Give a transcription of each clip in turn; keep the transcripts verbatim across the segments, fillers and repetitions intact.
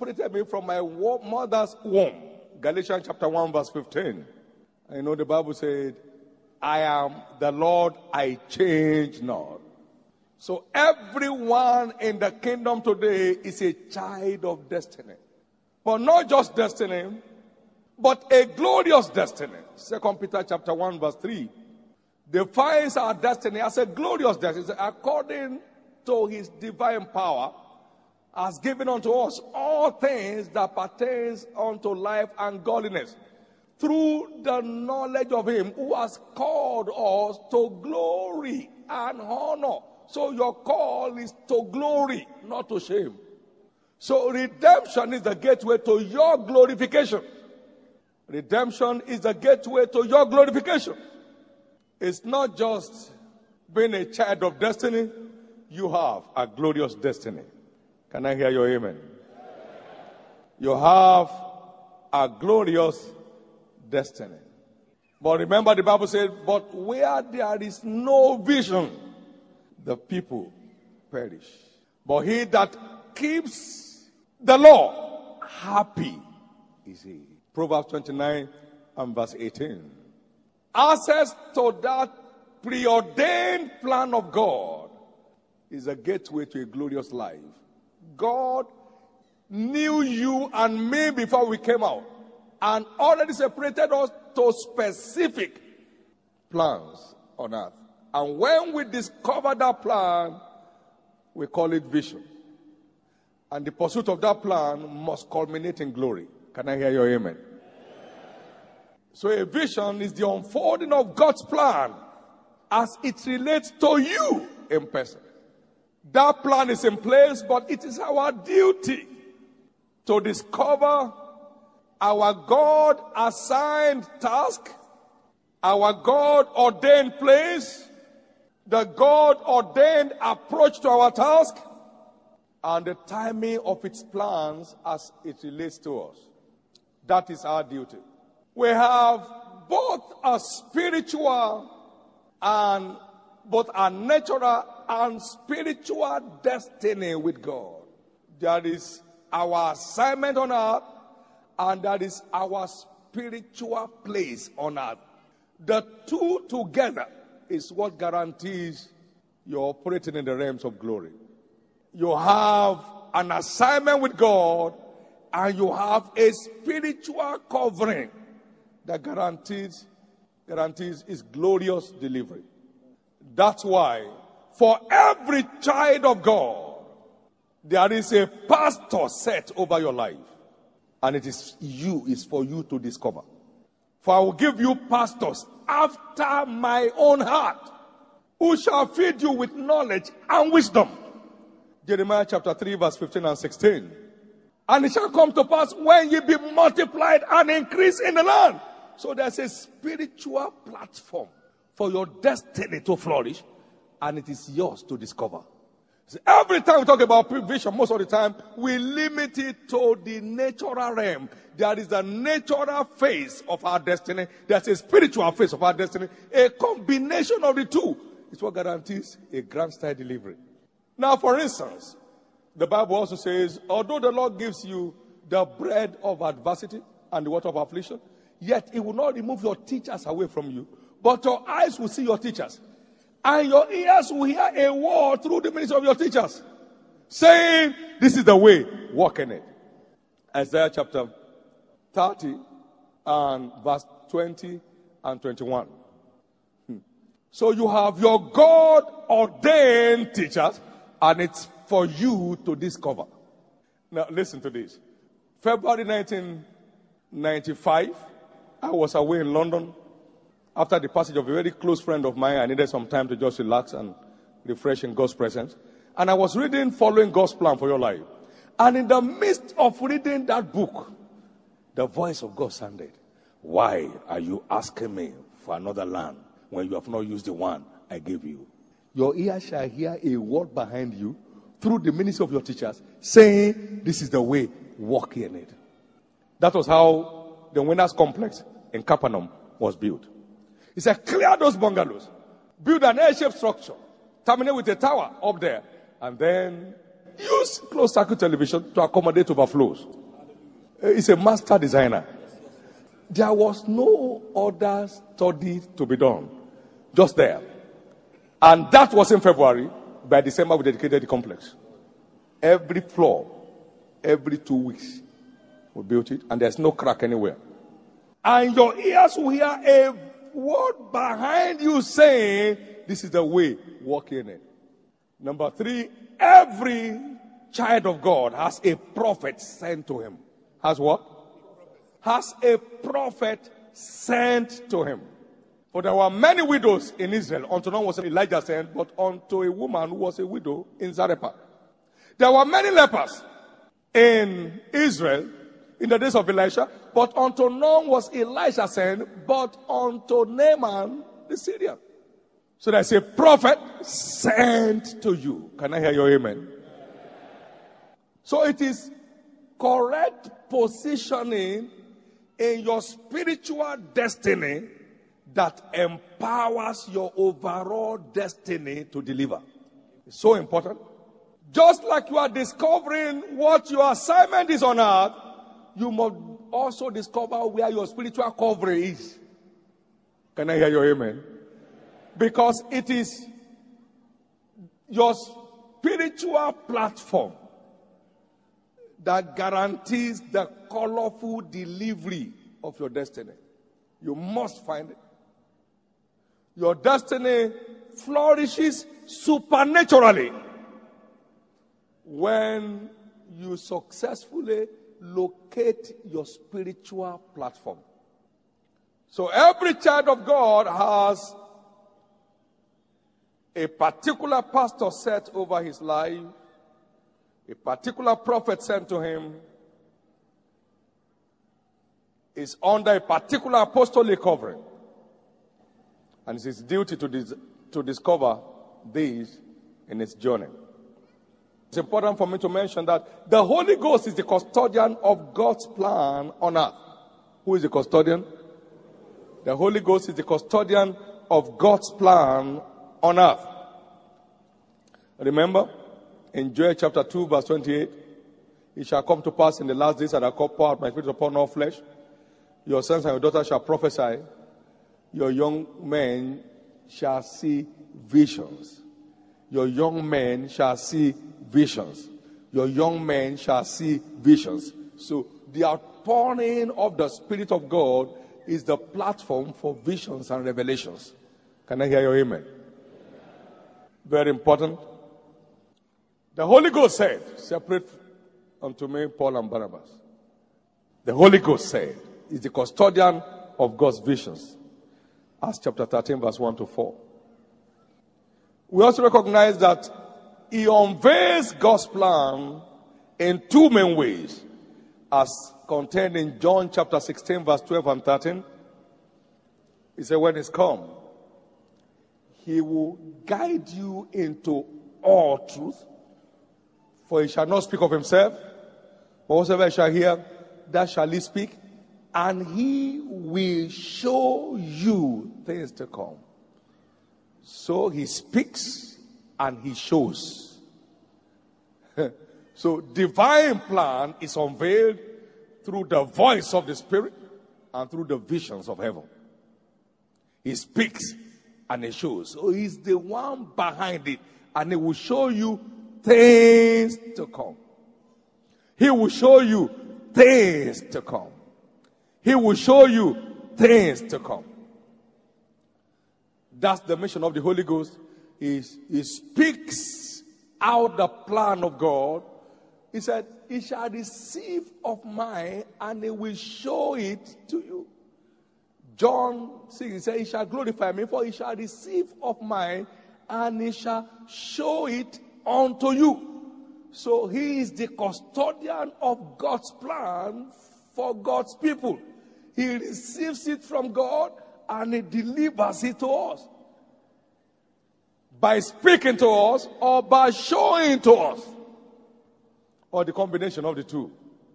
separated me from my mother's womb. Galatians chapter one verse fifteen. I know the Bible said, I am the Lord, I change not. So everyone in the kingdom today is a child of destiny. But not just destiny, but a glorious destiny. Second Peter chapter one verse three defines our destiny as a glorious destiny. According to his divine power, has given unto us all things that pertains unto life and godliness, through the knowledge of him who has called us to glory and honor. So your call is to glory, not to shame. So redemption is the gateway to your glorification. Redemption is the gateway to your glorification. It's not just being a child of destiny. You have a glorious destiny. Can I hear your amen? You have a glorious destiny. But remember, the Bible said, but where there is no vision, the people perish. But he that keeps the law, happy is he. Proverbs twenty-nine and verse eighteen. Access to that preordained plan of God is a gateway to a glorious life. God knew you and me before we came out and already separated us to specific plans on earth. And when we discover that plan, we call it vision. And the pursuit of that plan must culminate in glory. Can I hear your amen? So a vision is the unfolding of God's plan as it relates to you in person. That plan is in place, but it is our duty to discover our God-assigned task, our God-ordained place, the God-ordained approach to our task, and the timing of its plans as it relates to us. That is our duty. We have both a spiritual and both a natural and spiritual destiny with God. That is our assignment on earth, and that is our spiritual place on earth. The two together is what guarantees you're operating in the realms of glory. You have an assignment with God, and you have a spiritual covering that guarantees guarantees his glorious delivery. That's why for every child of God, there is a pastor set over your life. And it is you, is for you to discover. For I will give you pastors after my own heart, who shall feed you with knowledge and wisdom. Jeremiah chapter three verse fifteen and sixteen. And it shall come to pass when ye be multiplied and increase in the land. So there's a spiritual platform for your destiny to flourish, and it is yours to discover. So every time we talk about vision, most of the time, we limit it to the natural realm. There is a natural phase of our destiny. There's a spiritual phase of our destiny. A combination of the two is what guarantees a grand style delivery. Now, for instance, the Bible also says, although the Lord gives you the bread of adversity and the water of affliction, yet it will not remove your teachers away from you. But your eyes will see your teachers, and your ears will hear a word through the ministry of your teachers, saying, this is the way, walk in it. Isaiah chapter thirty and verse twenty and twenty-one. Hmm. So you have your God-ordained teachers, and it's for you to discover. Now listen to this. February nineteen ninety-five, I was away in London. After the passage of a very close friend of mine, I needed some time to just relax and refresh in God's presence. And I was reading Following God's Plan for Your Life. And in the midst of reading that book, the voice of God sounded, why are you asking me for another land when you have not used the one I gave you? Your ear shall hear a word behind you through the ministry of your teachers, saying, this is the way, walk in it. That was how the Winners Complex in Capernaum was built. He said, clear those bungalows, build an L-shaped structure, terminate with a tower up there, and then use closed circuit television to accommodate overflows. He's a master designer. There was no other study to be done. Just there. And that was in February. By December, we dedicated the complex. Every floor, every two weeks, we built it. And there's no crack anywhere. And your ears will hear a word behind you saying, this is the way, walk in it. Number three, every child of God has a prophet sent to him. Has what? Has a prophet sent to him. For there were many widows in Israel. Unto none was Elijah sent, but unto a woman who was a widow in Zarephath. There were many lepers in Israel in the days of Elisha, but unto none was Elisha sent, but unto Naaman the Syrian. So there's a prophet sent to you. Can I hear your amen? So it is correct positioning in your spiritual destiny that empowers your overall destiny to deliver. It's so important. Just like you are discovering what your assignment is on earth, you must also discover where your spiritual coverage is. Can I hear your amen? Because it is your spiritual platform that guarantees the colorful delivery of your destiny. You must find it. Your destiny flourishes supernaturally when you successfully locate your spiritual platform. So every child of God has a particular pastor set over his life, a particular prophet sent to him, is under a particular apostolic covering. And it's his duty to, dis- to discover these in his journey. It's important for me to mention that the Holy Ghost is the custodian of God's plan on earth. Who is the custodian? The Holy Ghost is the custodian of God's plan on earth. Remember, in Joel chapter two, verse twenty-eight, it shall come to pass in the last days that I call pour out my spirit upon all flesh. Your sons and your daughters shall prophesy. Your young men shall see visions. Your young men shall see visions. Your young men shall see visions. So the outpouring of the Spirit of God is the platform for visions and revelations. Can I hear your amen? Very important. The Holy Ghost said, separate unto me Paul and Barnabas. The Holy Ghost said, is the custodian of God's visions. Acts chapter thirteen, verse one to four. We also recognize that he unveils God's plan in two main ways, as contained in John chapter sixteen, verse twelve and thirteen. He said, when he's come, he will guide you into all truth, for he shall not speak of himself, but whatsoever he shall hear, that shall he speak, and he will show you things to come. So he speaks and he shows. So divine plan is unveiled through the voice of the Spirit and through the visions of heaven. He speaks and he shows. So he's the one behind it, and he will show you things to come. He will show you things to come. He will show you things to come. That's the mission of the Holy Ghost. He, he speaks out the plan of God. He said, he shall receive of mine and he will show it to you. John six, he said, he shall glorify me, for he shall receive of mine and he shall show it unto you. So he is the custodian of God's plan for God's people. He receives it from God and he delivers it to us. By speaking to us or by showing to us. Or the combination of the two.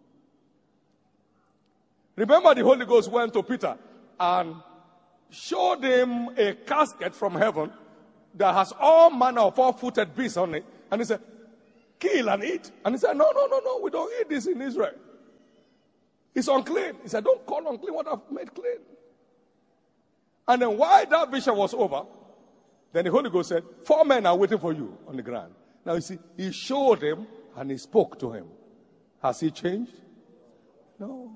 Remember, the Holy Ghost went to Peter and showed him a casket from heaven that has all manner of four-footed beasts on it. And he said, kill and eat. And he said, no, no, no, no, we don't eat this in Israel. It's unclean. He said, don't call unclean what I've made clean. And then while that vision was over, then the Holy Ghost said, four men are waiting for you on the ground. Now you see, he showed him and he spoke to him. Has he changed? No.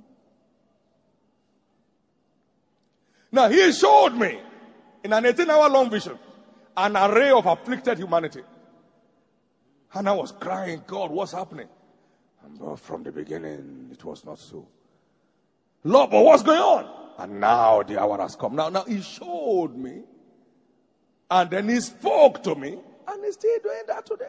Now he showed me in an eighteen-hour long vision an array of afflicted humanity. And I was crying, God, what's happening? And but from the beginning, it was not so. Lord, but what's going on? And now the hour has come. Now, now he showed me. And then he spoke to me. And he's still doing that today.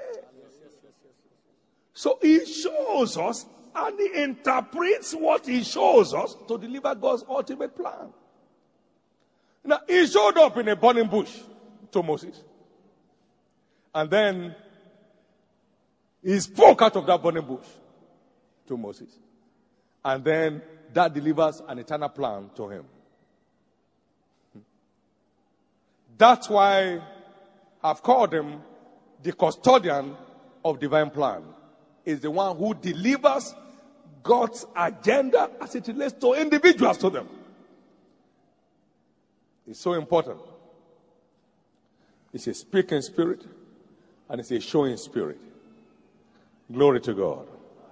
So he shows us and he interprets what he shows us to deliver God's ultimate plan. Now, he showed up in a burning bush to Moses. And then he spoke out of that burning bush to Moses. And then that delivers an eternal plan to him. That's why I've called him the custodian of divine plan. Is the one who delivers God's agenda as it relates to individuals to them. It's so important. It's a speaking spirit and it's a showing spirit. Glory to God.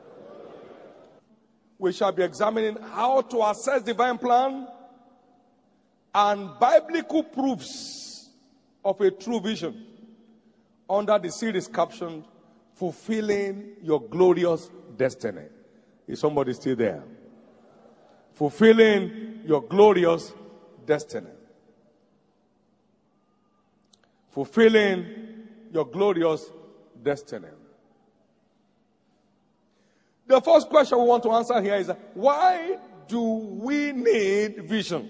We shall be examining how to assess divine plan and biblical proofs of a true vision under the series captioned Fulfilling Your Glorious Destiny. Is somebody still there? Fulfilling Your Glorious Destiny. Fulfilling Your Glorious Destiny. The first question we want to answer here is, why do we need vision?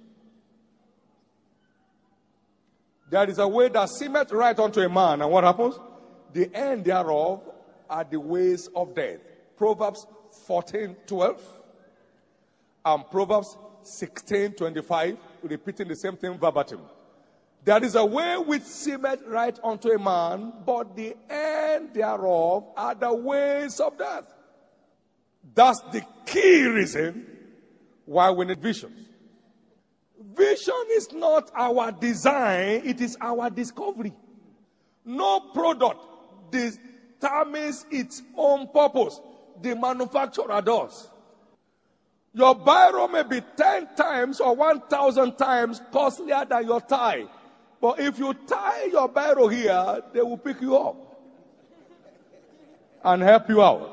There is a way that seemeth right unto a man, and what happens? The end thereof are the ways of death. Proverbs fourteen twelve and Proverbs sixteen twenty-five, repeating the same thing verbatim. There is a way which seemeth right unto a man, but the end thereof are the ways of death. That's the key reason why we need visions. Vision is not our design, it is our discovery. No product determines its own purpose. The manufacturer does. Your biro may be ten times or one thousand times costlier than your tie. But if you tie your biro here, they will pick you up and help you out.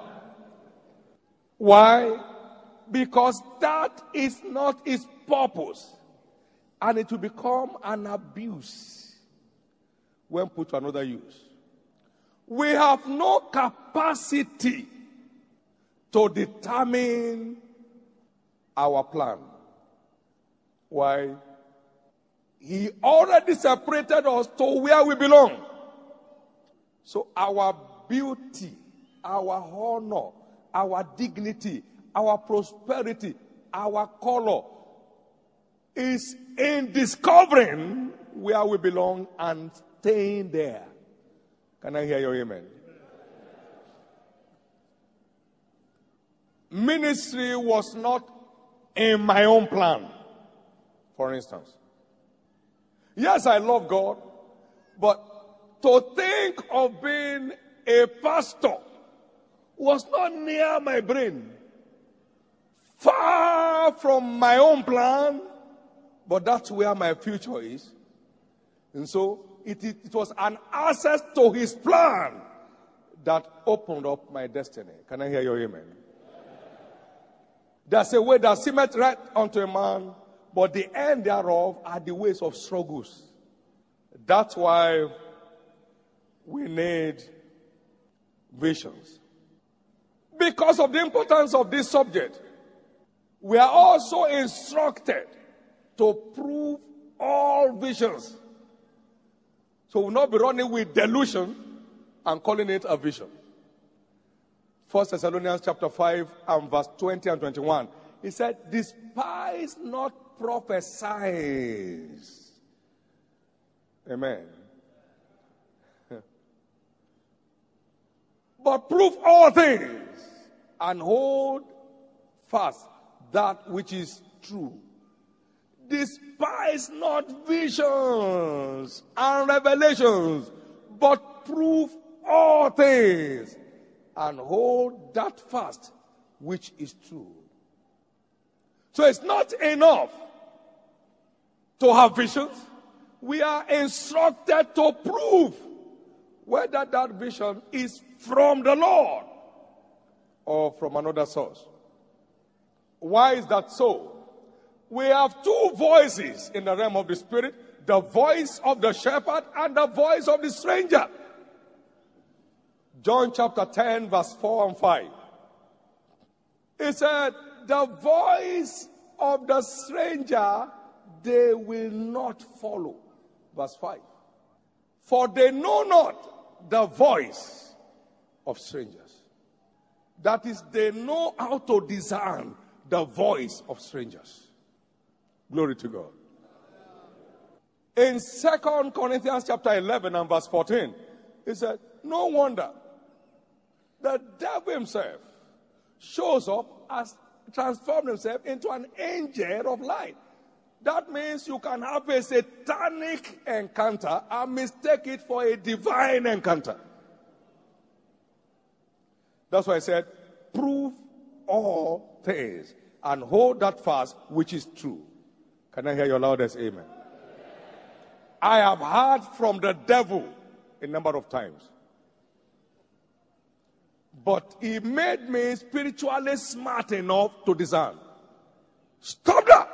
Why? Because that is not its purpose. And it will become an abuse when put to another use. We have no capacity to determine our plan. Why? He already separated us to where we belong. So our beauty, our honor, our dignity, our prosperity, our color is in discovering where we belong and staying there. Can I hear your amen? Ministry was not in my own plan, for instance. Yes, I love God, but to think of being a pastor was not near my brain. Far from my own plan, but that's where my future is. And so it, it, it was an access to his plan that opened up my destiny. Can I hear your amen? There's a way that seemeth right unto a man, but the end thereof are the ways of struggles. That's why we need visions. Because of the importance of this subject, we are also instructed to prove all visions. So we'll not be running with delusion and calling it a vision. First Thessalonians chapter five and verse twenty and twenty-one. He said, despise not prophesying. Amen. but prove all things, and hold fast that which is true. Despise not visions and revelations, but prove all things, and hold that fast which is true. So it's not enough to have visions. We are instructed to prove whether that vision is from the Lord or from another source. Why is that so? We have two voices in the realm of the spirit, the voice of the shepherd and the voice of the stranger. John chapter ten, verse four and five. It said, the voice of the stranger they will not follow. Verse five. For they know not the voice of strangers. That is, they know how to discern the voice of strangers. Glory to God. In Second Corinthians chapter eleven and verse fourteen, it said, no wonder the devil himself shows up as transformed himself into an angel of light. That means you can have a satanic encounter and mistake it for a divine encounter. That's why I said, prove all things and hold that fast which is true. Can I hear your loudest amen? I have heard from the devil a number of times. But he made me spiritually smart enough to discern. Stop that!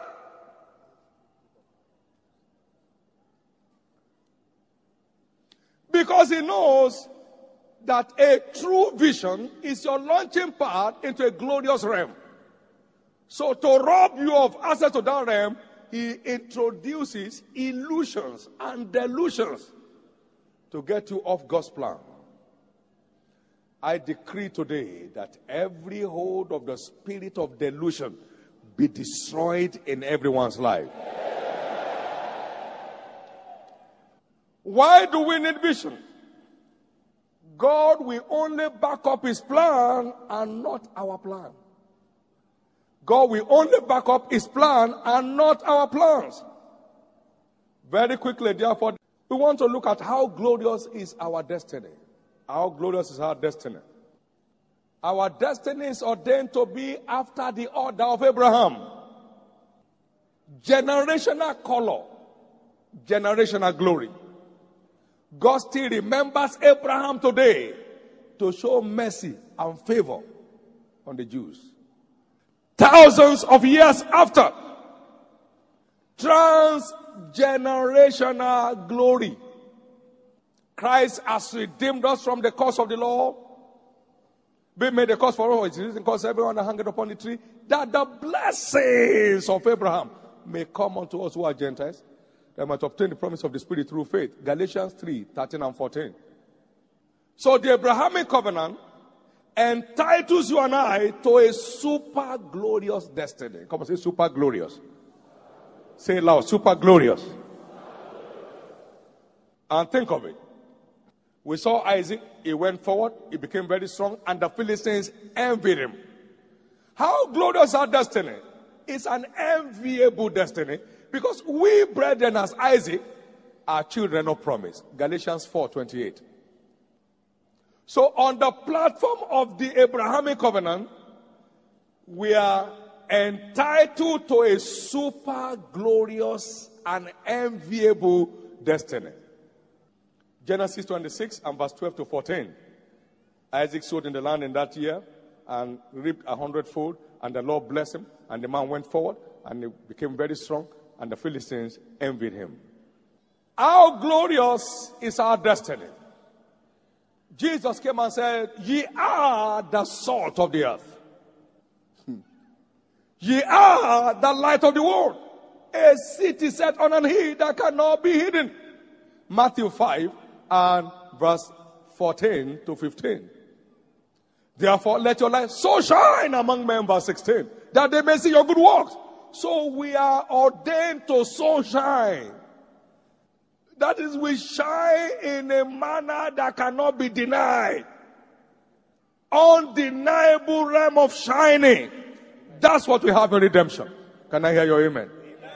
Because he knows that a true vision is your launching pad into a glorious realm. So to rob you of access to that realm, he introduces illusions and delusions to get you off God's plan. I decree today that every hold of the spirit of delusion be destroyed in everyone's life. Why do we need vision? God will only back up his plan and not our plan. God will only back up his plan and not our plans. Very quickly, therefore, we want to look at how glorious is our destiny. How glorious is our destiny? Our destiny is ordained to be after the order of Abraham. Generational color, generational glory. God still remembers Abraham today to show mercy and favor on the Jews. Thousands of years after, transgenerational glory. Christ has redeemed us from the curse of the law. Be made a curse for all. It isn't cause everyone that hangeth upon the tree. That the blessings of Abraham may come unto us who are Gentiles. They might obtain the promise of the Spirit through faith. Galatians three, thirteen and fourteen. So the Abrahamic covenant entitles you and I to a super glorious destiny. Come on, say super glorious. Say it loud, super glorious. And think of it. We saw Isaac, he went forward, he became very strong, and the Philistines envied him. How glorious our destiny? It's an enviable destiny because we, brethren, as Isaac, are children of promise. Galatians four twenty-eight. So on the platform of the Abrahamic covenant, we are entitled to a super glorious and enviable destiny. Genesis twenty-six and verse twelve to fourteen. Isaac sowed in the land in that year and reaped a hundredfold, and the Lord blessed him, and the man went forward, and he became very strong, and the Philistines envied him. How glorious is our destiny? Jesus came and said, ye are the salt of the earth. Ye are the light of the world. A city set on an hill that cannot be hidden. Matthew five and verse fourteen to fifteen. Therefore, let your light so shine among men, verse sixteen, that they may see your good works. So we are ordained to so shine. That is, we shine in a manner that cannot be denied. undeniable realm of shining. That's what we have in redemption. Can I hear your amen?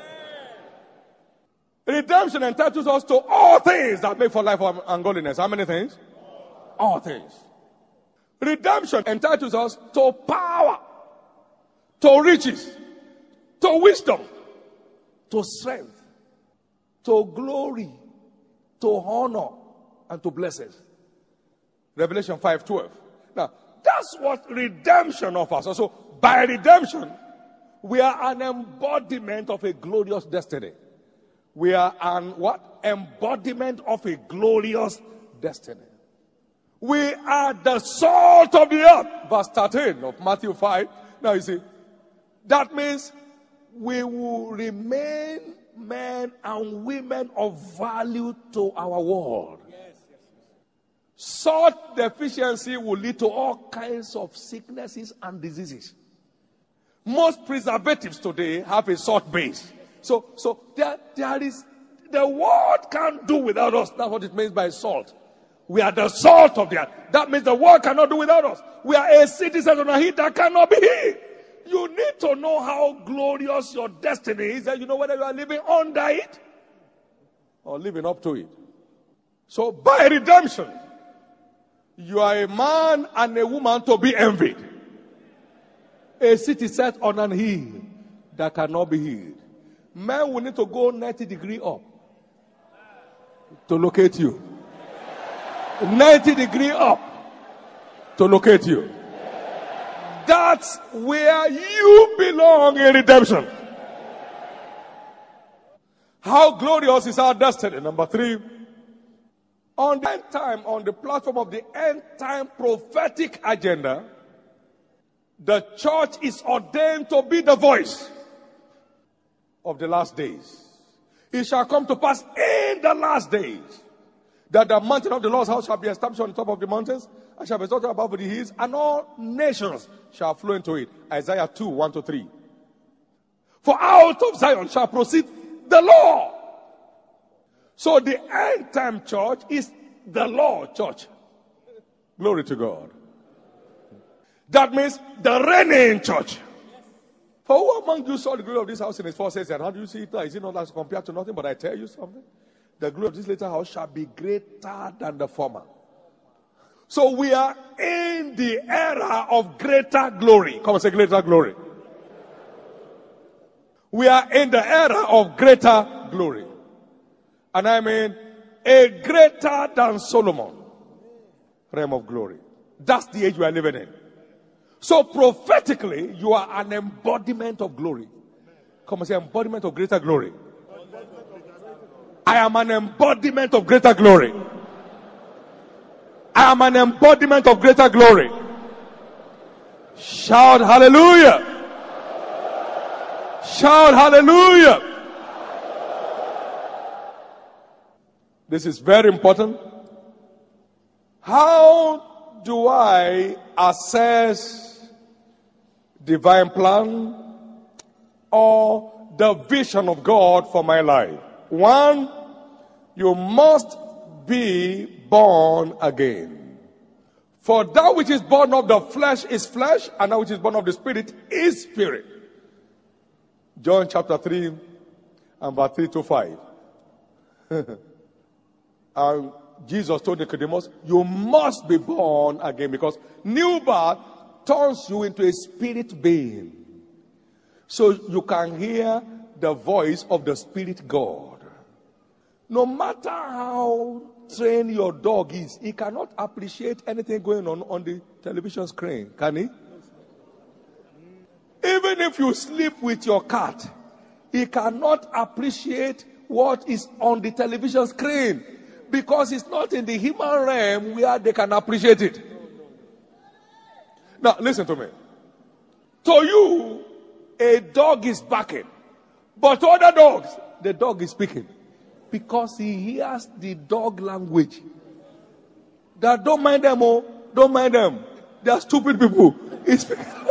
Redemption entitles us to all things that make for life and godliness. How many things? All things. Redemption entitles us to power, to riches, to wisdom, to strength, to glory, to honor, and to blessings. Revelation five twelve. Now, that's what redemption offers. So, by redemption, we are an embodiment of a glorious destiny. We are an what? Embodiment of a glorious destiny. We are the salt of the earth. Verse thirteen of Matthew five. Now you see, that means we will remain men and women of value to our world. Yes, yes, yes. Salt deficiency will lead to all kinds of sicknesses and diseases. Most preservatives today have a salt base. So, so there, there is, the world can't do without us. That's what it means by salt. We are the salt of the earth. That means the world cannot do without us. We are a citizen of a heat that cannot be hid. You need to know how glorious your destiny is, and you know whether you are living under it or living up to it. So, by redemption, you are a man and a woman to be envied. A city set on an hill that cannot be hid. Men will need to go ninety degrees up to locate you. ninety degrees up to locate you. That's where you belong in redemption. How glorious is our destiny? Number three, on the end time, on the platform of the end time prophetic agenda, the church is ordained to be the voice of the last days. It shall come to pass in the last days that the mountain of the Lord's house shall be established on the top of the mountains and shall be exalted above the hills, and all nations shall flow into it. Isaiah two, one to three. For out of Zion shall proceed the law. So the end time church is the law church. Glory to God. That means the reigning church. For who among you saw the glory of this house in his first and how do you see it now? Is it not as compared to nothing? But I tell you something. The glory of this later house shall be greater than the former. So we are in the era of greater glory. Come on, say greater glory. We are in the era of greater glory. And I mean a greater than Solomon realm of glory. That's the age we are living in. So prophetically, you are an embodiment of glory. Come and say embodiment of greater glory. I am an embodiment of greater glory. I am an embodiment of greater glory. Shout hallelujah. Shout hallelujah. This is very important. How do I assess divine plan or the vision of God for my life? One, you must be born again. For that which is born of the flesh is flesh, and that which is born of the spirit is spirit. John chapter three and verse three to five. And Jesus told Nicodemus, you must be born again, because new birth turns you into a spirit being. So you can hear the voice of the Spirit God. No matter how trained your dog is, he cannot appreciate anything going on on the television screen, can he? Even if you sleep with your cat, he cannot appreciate what is on the television screen, because it's not in the human realm where they can appreciate it. Now, listen to me. To you, a dog is barking. But to other dogs, the dog is speaking. Because he hears the dog language. That don't mind them, oh, don't mind them. They are stupid people. It's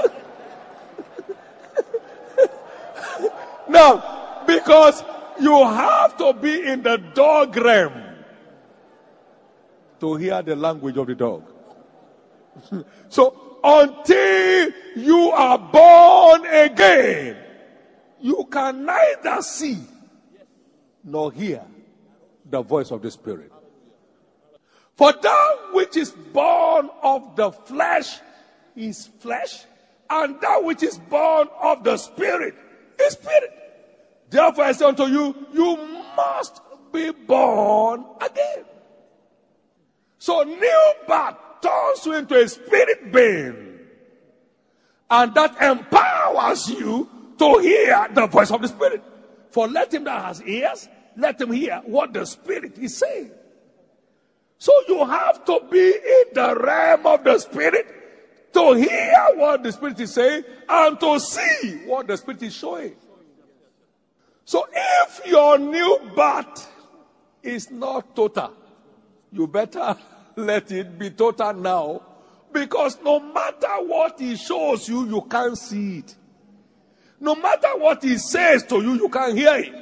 now, because you have to be in the dog realm to hear the language of the dog. So until you are born again, you can neither see nor hear the voice of the Spirit. For that which is born of the flesh is flesh, and that which is born of the Spirit is spirit. Therefore I say unto you, you must be born again. So new birth turns you into a spirit being, and that empowers you to hear the voice of the Spirit. For let him that has ears, let him hear what the Spirit is saying. So you have to be in the realm of the Spirit to hear what the Spirit is saying and to see what the Spirit is showing. So if your new birth is not total, you better let it be total now, because no matter what he shows you, you can't see it. No matter what he says to you, you can't hear it.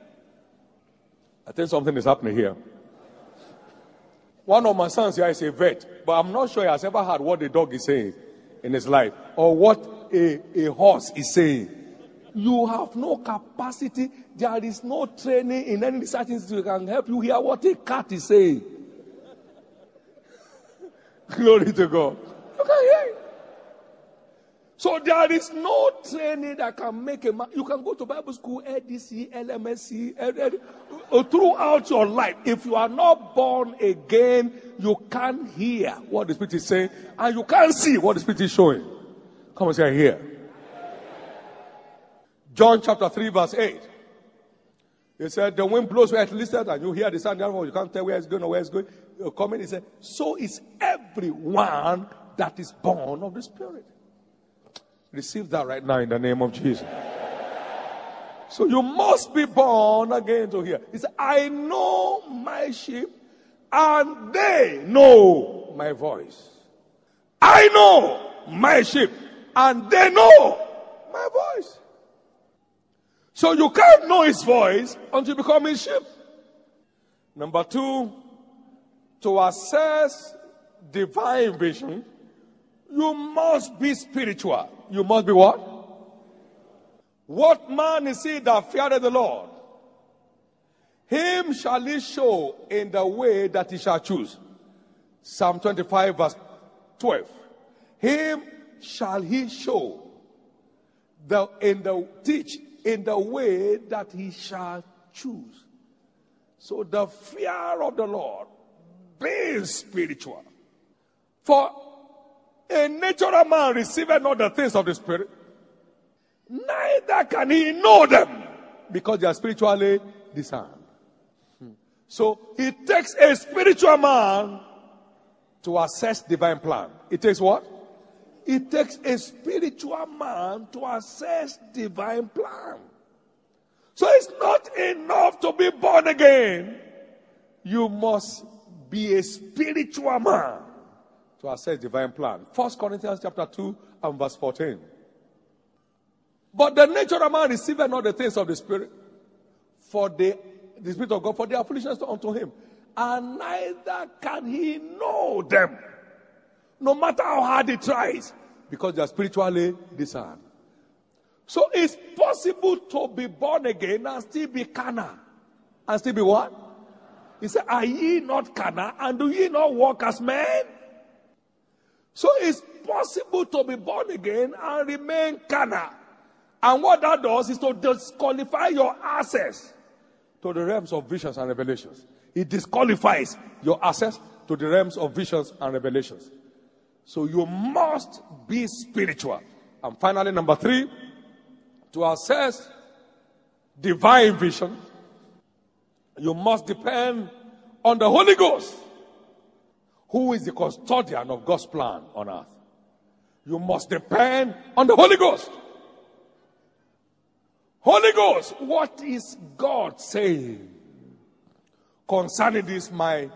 I think something is happening here. One of my sons here is a vet, but I'm not sure he has ever heard what the dog is saying in his life or what a, a horse is saying. You have no capacity. There is no training in any research institute that can help you hear what a cat is saying. Glory to God. You can hear it. So there is no training that can make a man. You can go to Bible school, L D C, L M S C, throughout your life. If you are not born again, you can't hear what the Spirit is saying, and you can't see what the Spirit is showing. Come and say, here. John chapter three, verse eight. He said, the wind blows where it listed, and you hear the sound, you can't tell where it's going or where it's going. You're coming, he said, so is everyone that is born of the Spirit. Receive that right now in the name of Jesus. So you must be born again to hear. He said, I know my sheep, and they know my voice. I know my sheep, and they know my voice. So you can't know his voice until you become his sheep. Number two, to access divine vision, you must be spiritual. You must be what? What man is he that feareth the Lord? Him shall he show in the way that he shall choose. Psalm twenty-five verse twelve. Him shall he show the in the teach in the way that he shall choose. So the fear of the Lord being spiritual. For a natural man receiveth not the things of the Spirit, neither can he know them, because they are spiritually discerned. So it takes a spiritual man to assess divine plan. It takes what? It takes a spiritual man to assess divine plan. So it's not enough to be born again. You must be a spiritual man to assess divine plan. First Corinthians chapter two and verse fourteen. But the natural man receiveth not the things of the Spirit, for the, the Spirit of God, for they are foolishness unto him. And neither can he know them, no matter how hard he tries, because they are spiritually discerned. So it's possible to be born again and still be carnal. And still be what? He said, are ye not carnal, and do ye not walk as men? So it's possible to be born again and remain carnal. And what that does is to disqualify your access to the realms of visions and revelations. It disqualifies your access to the realms of visions and revelations. So you must be spiritual. And finally, number three, to access divine vision, you must depend on the Holy Ghost, who is the custodian of God's plan on earth. You must depend on the Holy Ghost. Holy Ghost, what is God saying concerning this my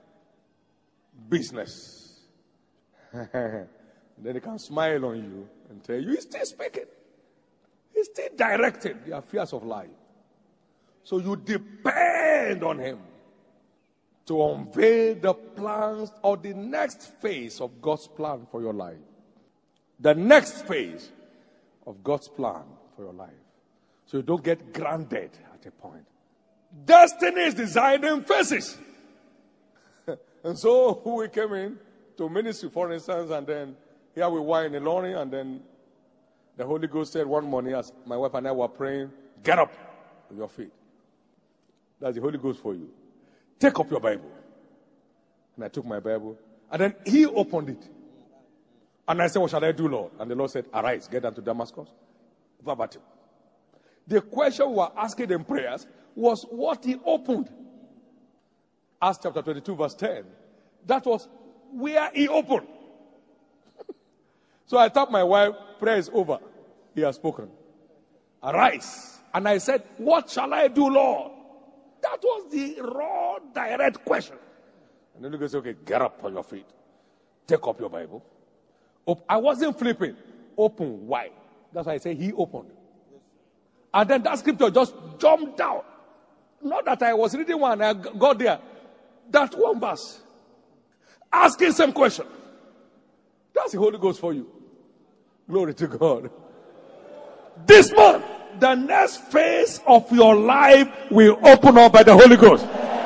business? Then he can smile on you and tell you, he's still speaking. He's still directing the affairs of life. So you depend on him to unveil the plans or the next phase of God's plan for your life. The next phase of God's plan for your life. So you don't get grounded at a point. Destiny is designed in phases. And so we came in to ministry, for instance, and then here we were in Ilorin, and then the Holy Ghost said one morning as my wife and I were praying, get up on your feet. That's the Holy Ghost for you. Take up your Bible. And I took my Bible, and then he opened it. And I said, what shall I do, Lord? And the Lord said, arise, get down to Damascus. Verbatim. The question we were asking in prayers was what he opened. Acts chapter twenty-two, verse ten. That was where he opened. So I told my wife, prayer is over. He has spoken. Arise. And I said, what shall I do, Lord? That was the raw, direct question. And then you said, okay, get up on your feet. Take up your Bible. Op- I wasn't flipping. Open wide. That's why I say he opened. And then that scripture just jumped out. Not that I was reading one, I got there. That one verse. Asking same question. That's the Holy Ghost for you. Glory to God. This month, the next phase of your life will open up by the Holy Ghost.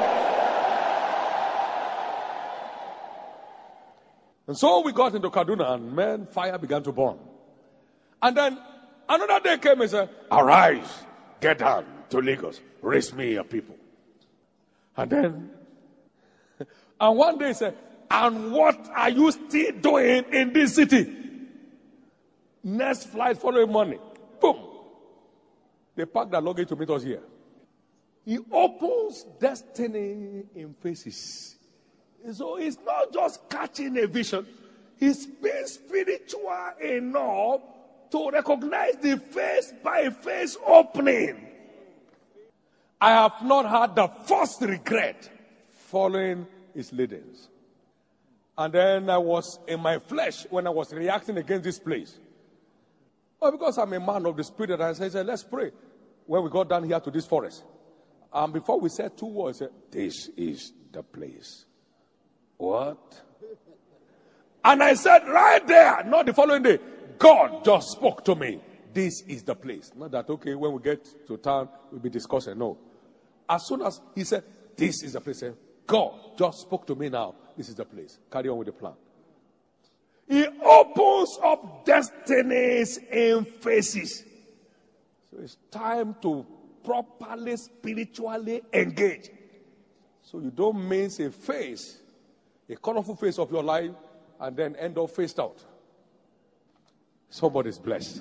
And so we got into Kaduna, and man, fire began to burn. And then another day came and said, arise, get down to Lagos, raise me a people. And then, and one day he said, and what are you still doing in this city? Next flight following morning. Boom. They packed their luggage to meet us here. He opens destiny in phases. So it's not just catching a vision. He's being spiritual enough to recognize the phase by phase opening. I have not had the first regret following his leadings. And then I was in my flesh when I was reacting against this place. Well, because I'm a man of the spirit, and I said, let's pray. When we got down here to this forest, and before we said two words, I said, this is the place. What? And I said right there, not the following day, God just spoke to me. This is the place. Not that, okay, when we get to town, we'll be discussing. No. As soon as he said, this is the place, I said, God just spoke to me now. This is the place. Carry on with the plan. He opens up destinies in phases. So it's time to properly, spiritually engage. So you don't miss a phase, a colorful phase of your life, and then end up phased out. Somebody's blessed.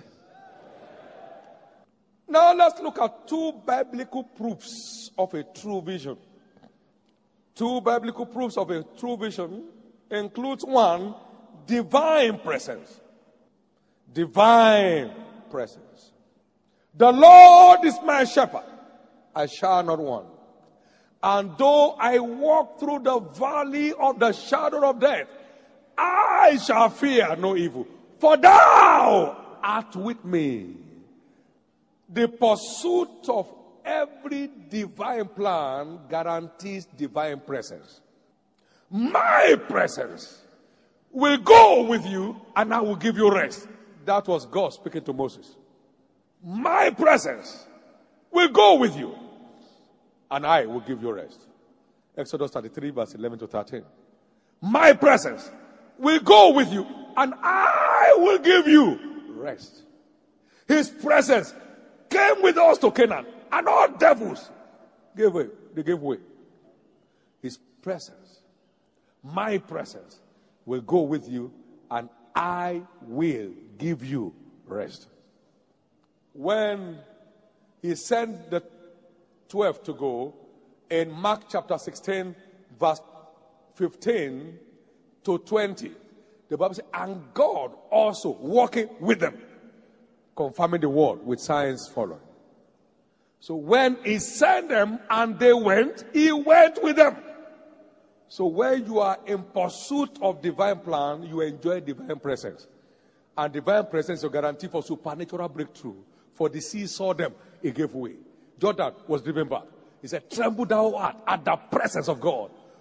Now let's look at two biblical proofs of a true vision. Two biblical proofs of a true vision includes one, divine presence. Divine presence. The Lord is my shepherd, I shall not want. And though I walk through the valley of the shadow of death, I shall fear no evil, for thou art with me. The pursuit of every divine plan guarantees divine presence. My presence will go with you, and I will give you rest. That was God speaking to Moses. My presence will go with you, and I will give you rest. Exodus thirty-three, verse eleven to thirteen. My presence will go with you, and I will give you rest. His presence came with us to Canaan, and all devils gave way. They gave way. His presence, my presence, will go with you, and I will give you rest. When he sent the twelve to go, in Mark chapter sixteen, verse fifteen to twenty, the Bible says, and God also walking with them, confirming the word with signs following. So when he sent them and they went, he went with them. So when you are in pursuit of divine plan, you enjoy divine presence. And divine presence is a guarantee for supernatural breakthrough. For the sea saw them, it gave way. Jordan was driven back. He said, tremble thou art at the presence of God.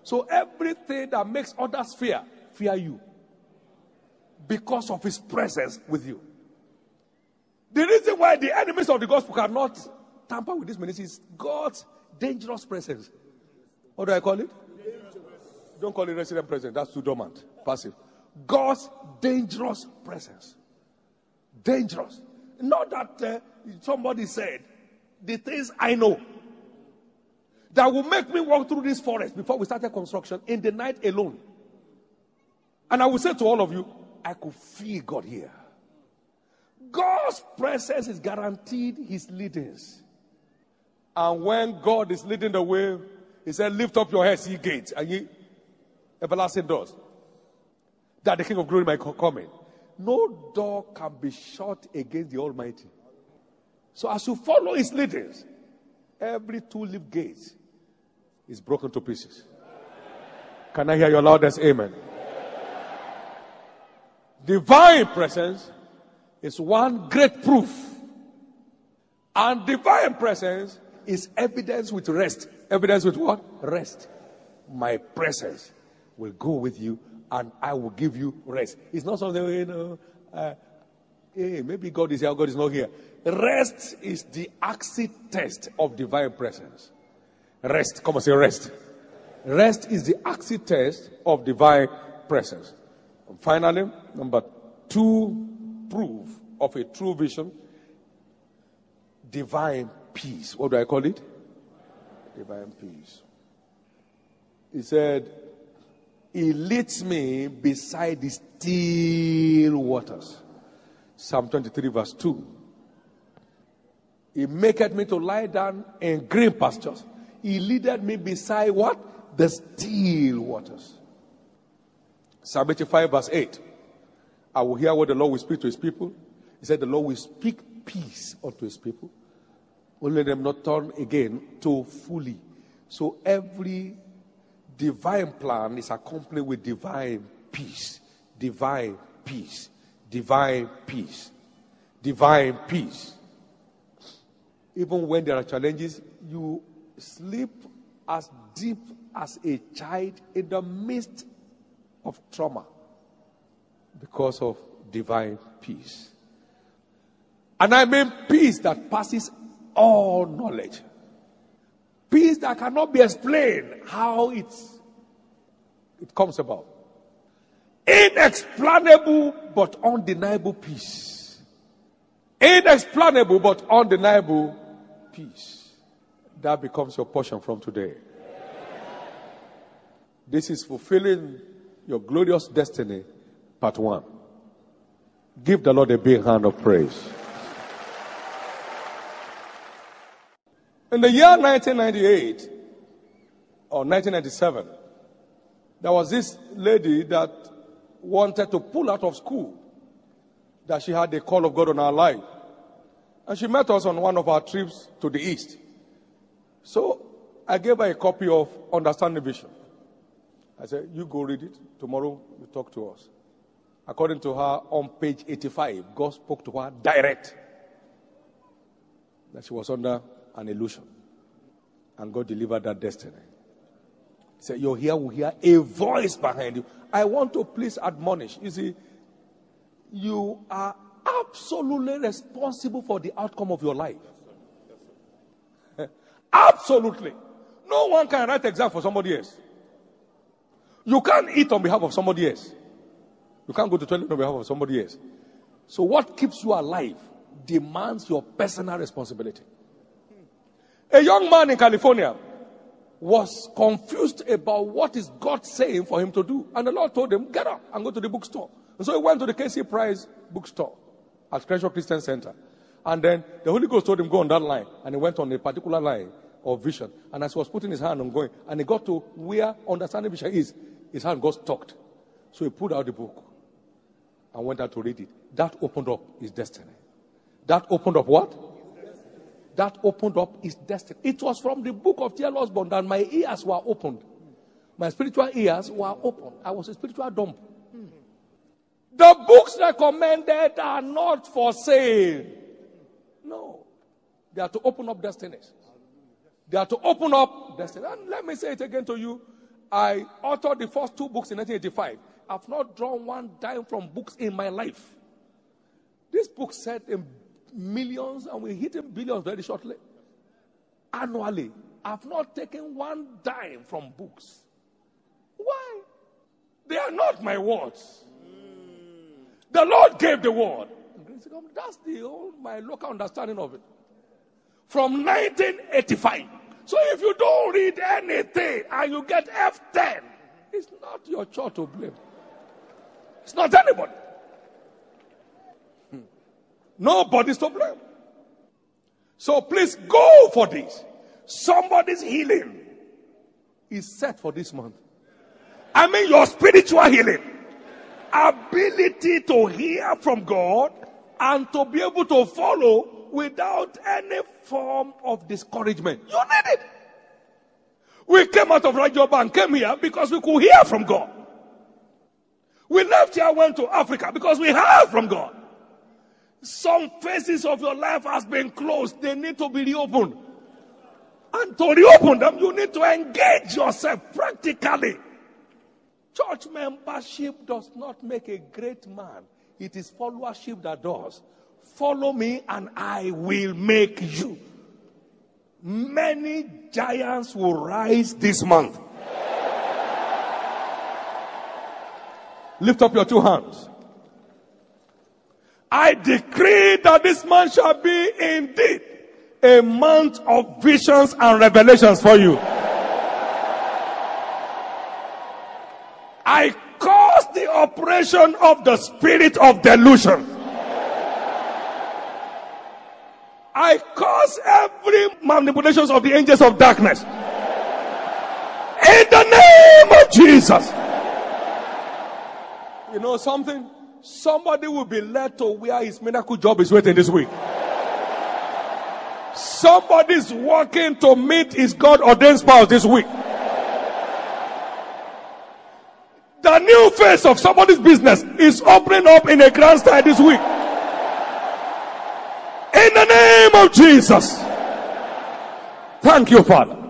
So everything that makes others fear, fear you. Because of his presence with you. The reason why the enemies of the gospel cannot tamper with this ministry is God's dangerous presence. What do I call it? Don't call it resident presence. That's too dormant, passive. God's dangerous presence. Dangerous. Not that uh, somebody said, the things I know that will make me walk through this forest before we started construction in the night alone. And I will say to all of you, I could feel God here. God's presence is guaranteed his leadings. And when God is leading the way, he said, lift up your heads, ye gates, and ye everlasting doors, that the King of glory might come in. No door can be shut against the Almighty. So as you follow his leadings, every two-leaf gate is broken to pieces. Can I hear your loudest amen? Divine presence is one great proof. And divine presence is evidence with rest. Evidence with what? Rest. My presence will go with you and I will give you rest. It's not something, you know, uh, hey, maybe God is here, God is not here. Rest is the acid test of divine presence. Rest. Come on, say rest. Rest is the acid test of divine presence. And finally, number two proof of a true vision, divine peace. What do I call it? Divine peace. He said, he leads me beside the still waters. Psalm twenty-three verse two. He maketh me to lie down in green pastures. He leadeth me beside what? The still waters. Psalm eighty-five verse eight. I will hear what the Lord will speak to his people. He said the Lord will speak peace unto his people. Only them not turn again to fully. So every divine plan is accompanied with divine peace. Divine peace. Divine peace. Divine peace. Even when there are challenges, you sleep as deep as a child in the midst of trauma because of divine peace. And I mean peace that passes all knowledge. Peace that cannot be explained how it's, it comes about. Inexplainable but undeniable peace. Inexplainable but undeniable peace. That becomes your portion from today. This is fulfilling your glorious destiny, part one. Give the Lord a big hand of praise. In the year nineteen ninety-eight or nineteen ninety-seven, there was this lady that wanted to pull out of school, that she had the call of God on her life. And she met us on one of our trips to the east. So I gave her a copy of Understanding Vision. I said, you go read it. Tomorrow you talk to us. According to her, on page eighty-five, God spoke to her direct that she was under an illusion. And God delivered that destiny. He said, you're here, we hear a voice behind you. I want to please admonish. You see, you are absolutely responsible for the outcome of your life. Absolutely. No one can write exam for somebody else. You can't eat on behalf of somebody else. You can't go to toilet on behalf of somebody else. So what keeps you alive demands your personal responsibility. A young man in California was confused about what is God saying for him to do. And the Lord told him, get up and go to the bookstore. And so he went to the K C Price bookstore at Crenshaw Christian Center. And then the Holy Ghost told him, go on that line. And he went on a particular line of vision. And as he was putting his hand on going, and he got to where Understanding Vision is, his hand got stuck. So he pulled out the book and went out to read it. That opened up his destiny. That opened up what? That opened up his destiny. It was from the book of T L Osborne that my ears were opened. My spiritual ears were opened. I was a spiritual dump. The books recommended are not for sale. No. They are to open up destinies. They are to open up destiny. And let me say it again to you. I authored the first two books in nineteen eighty-five. I've not drawn one dime from books in my life. This book set in millions and we hit in billions very shortly. Annually, I've not taken one dime from books. Why? They are not my words. The Lord gave the word. That's the old, my local understanding of it. From nineteen eighty-five. So if you don't read anything and you get F ten, it's not your church to blame. It's not anybody. Hmm. Nobody's to blame. So please go for this. Somebody's healing is set for this month. I mean your spiritual healing. Ability to hear from God and to be able to follow without any form of discouragement. You need it. We came out of Rajoba and came here because we could hear from God. We left here, went to Africa because we heard from God. Some phases of your life has been closed. They need to be reopened. And to reopen them, you need to engage yourself practically. Church membership does not make a great man. It is followership that does. Follow me and I will make you. Many giants will rise this month. Lift up your two hands. I decree that this month shall be indeed a month of visions and revelations for you. I cause the operation of the spirit of delusion. I cause every manipulations of the angels of darkness. In the name of Jesus. You know something? Somebody will be led to where his miracle job is waiting this week. Somebody's working to meet his God-ordained spouse this week. The new phase of somebody's business is opening up in a grand style this week. In the name of Jesus. Thank you, Father.